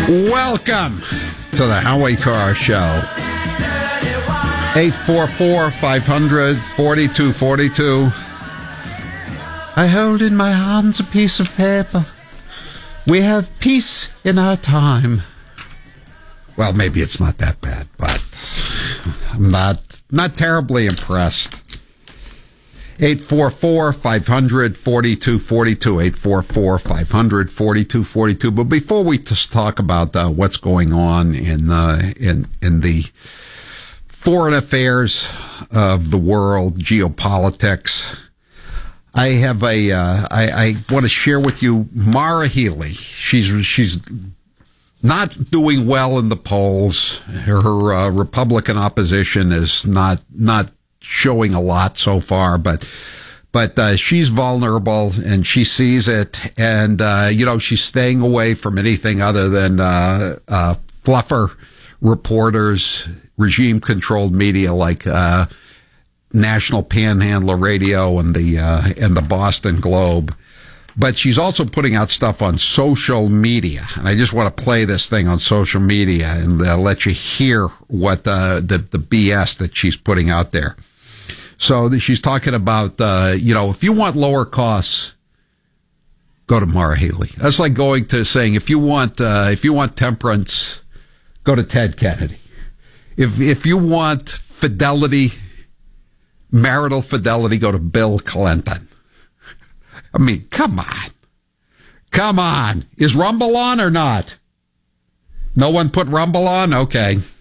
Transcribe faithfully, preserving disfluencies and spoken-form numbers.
Welcome to the Howie Carr Show. eight four four, five hundred, forty-two forty-two. I hold in my hands a piece of paper. We have peace in our time. Well, maybe it's not that bad, but I'm not, not terribly impressed. eight four four, five hundred, forty-two forty-two. eight four four, five hundred, forty-two forty-two. But before we just talk about uh, what's going on in, uh, in, in the foreign affairs of the world, geopolitics, I have a, uh, I, I want to share with you Maura Healey. She's, she's not doing well in the polls. Her, uh, Republican opposition is not, not showing a lot so far, but, but, uh, she's vulnerable and she sees it. And, uh, you know, she's staying away from anything other than, uh, uh, fluffer reporters, regime controlled media like, uh, National Panhandler Radio and the uh, and the Boston Globe. But she's also putting out stuff on social media. And I just want to play this thing on social media and uh, let you hear what uh, the, the B S that she's putting out there. So she's talking about, uh, you know, if you want lower costs, go to Maura Healey. That's like going to saying, if you want uh, if you want temperance, go to Ted Kennedy. If if you want fidelity, marital fidelity, go to Bill Clinton. I mean, come on. Come on. Is Rumble on or not? No one put Rumble on? Okay.